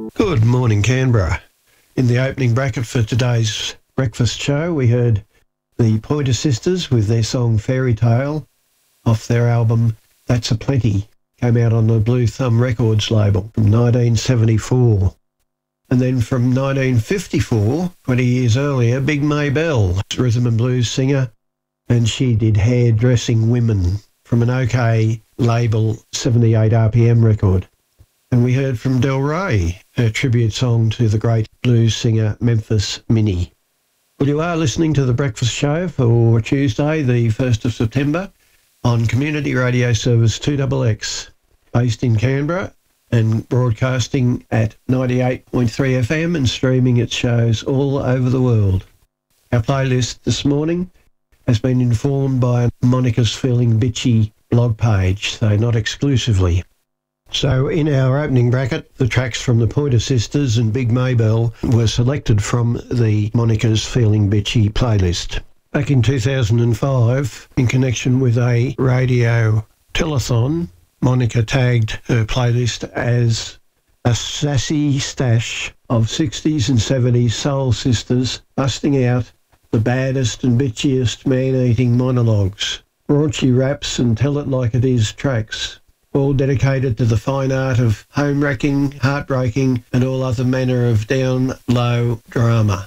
Good morning, Canberra. In the opening bracket for today's breakfast show, we heard the Pointer Sisters with their song Fairy Tale off their album That's a Plenty. Came out on the Blue Thumb Records label from 1974. And then from 1954, 20 years earlier, Big Maybelle, rhythm and blues singer, and she did Hairdressing Women from an OK label 78 RPM record. And we heard from Del Rey, her tribute song to the great blues singer Memphis Minnie. Well, you are listening to The Breakfast Show for Tuesday, the 1st of September, on Community Radio Service 2XX, based in Canberra and broadcasting at 98.3 FM and streaming its shows all over the world. Our playlist this morning has been informed by Monica's Feeling Bitchy blog page, so not exclusively. So in our opening bracket, the tracks from the Pointer Sisters and Big Maybelle were selected from the Monica's Feeling Bitchy playlist. Back in 2005, in connection with a radio telethon, Monica tagged her playlist as a sassy stash of 60s and 70s soul sisters busting out the baddest and bitchiest man-eating monologues, raunchy raps and tell-it-like-it-is tracks, all dedicated to the fine art of home-wrecking, heartbreaking and all other manner of down-low drama.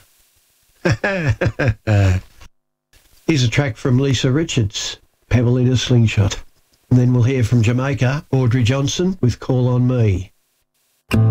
Here's a track from Lisa Richards, Pebble in a Slingshot. And then we'll hear from Jamaica, Audrey Johnson with Call on Me.